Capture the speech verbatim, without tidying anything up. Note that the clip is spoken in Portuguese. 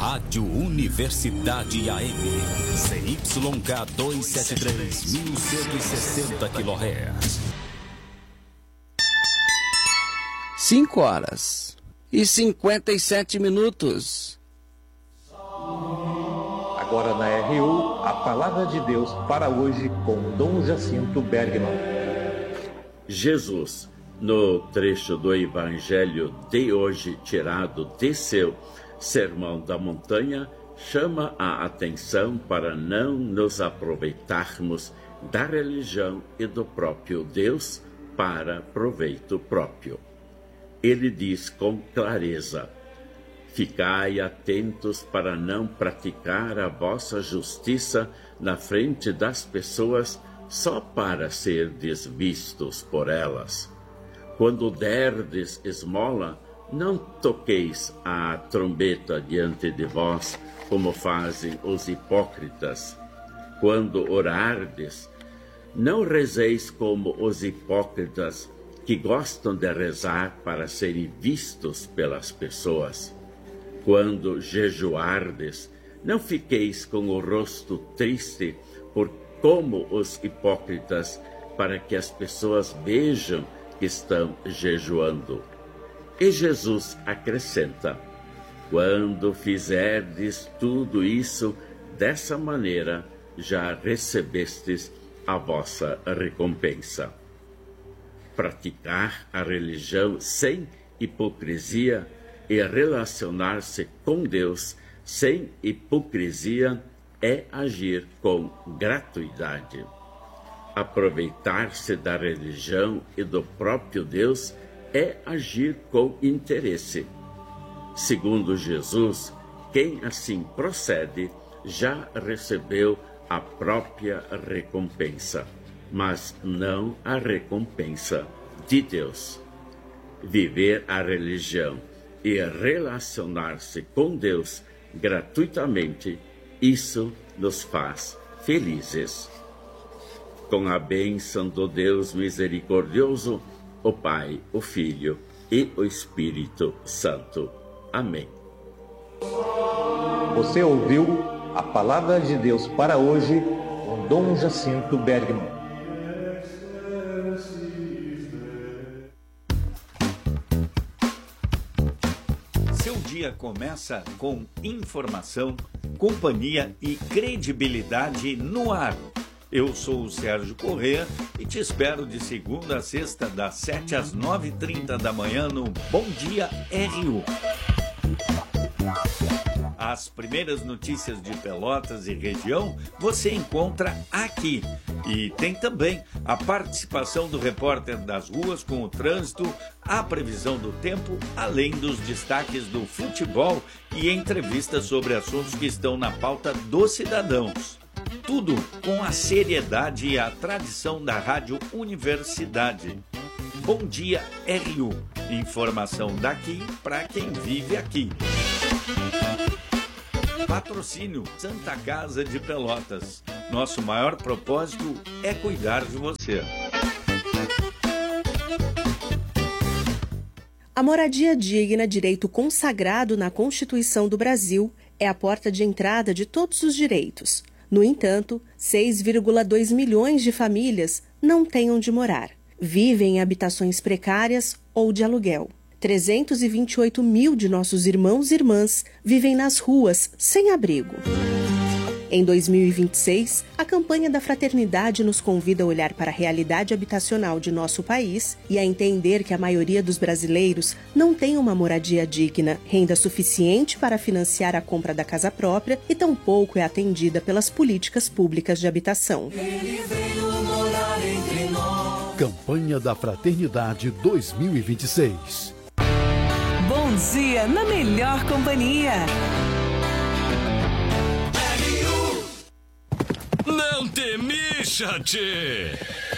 Rádio Universidade A M, C Y K duzentos e setenta e três, mil cento e sessenta quilohertz. cinco horas e cinquenta e sete minutos. Agora na R U, a palavra de Deus para hoje com Dom Jacinto Bergman. Jesus, no trecho do Evangelho de hoje tirado de seu Sermão da Montanha, chama a atenção para não nos aproveitarmos da religião e do próprio Deus para proveito próprio. Ele diz com clareza: ficai atentos para não praticar a vossa justiça na frente das pessoas só para serdes vistos por elas. Quando derdes esmola, não toqueis a trombeta diante de vós, como fazem os hipócritas. Quando orardes, não rezeis como os hipócritas, que gostam de rezar para serem vistos pelas pessoas. Quando jejuardes, não fiqueis com o rosto triste, por como os hipócritas, para que as pessoas vejam que estão jejuando. E Jesus acrescenta: quando fizerdes tudo isso dessa maneira, já recebestes a vossa recompensa. Praticar a religião sem hipocrisia e relacionar-se com Deus sem hipocrisia é agir com gratuidade. Aproveitar-se da religião e do próprio Deus é agir com interesse. Segundo Jesus, quem assim procede já recebeu a própria recompensa, mas não a recompensa de Deus. Viver a religião e relacionar-se com Deus gratuitamente, isso nos faz felizes. Com a bênção do Deus misericordioso, o Pai, o Filho e o Espírito Santo. Amém. Você ouviu a palavra de Deus para hoje com Dom Jacinto Bergman. Seu dia começa com informação, companhia e credibilidade no ar. Eu sou o Sérgio Corrêa e te espero de segunda a sexta, das sete às nove e trinta da manhã no Bom Dia R U. As primeiras notícias de Pelotas e região você encontra aqui. E tem também a participação do repórter das ruas com o trânsito, a previsão do tempo, além dos destaques do futebol e entrevistas sobre assuntos que estão na pauta dos cidadãos. Tudo com a seriedade e a tradição da Rádio Universidade. Bom Dia R U. Informação daqui para quem vive aqui. Patrocínio Santa Casa de Pelotas. Nosso maior propósito é cuidar de você. A moradia digna, direito consagrado na Constituição do Brasil, é a porta de entrada de todos os direitos. No entanto, seis vírgula dois milhões de famílias não têm onde morar. Vivem em habitações precárias ou de aluguel. trezentos e vinte e oito mil de nossos irmãos e irmãs vivem nas ruas, sem abrigo. Em dois mil e vinte e seis, a campanha da Fraternidade nos convida a olhar para a realidade habitacional de nosso país e a entender que a maioria dos brasileiros não tem uma moradia digna, renda suficiente para financiar a compra da casa própria e tampouco é atendida pelas políticas públicas de habitação. Ele veio morar entre nós. Campanha da Fraternidade dois mil e vinte e seis. Bom dia na melhor companhia. Não te mexa, tchê!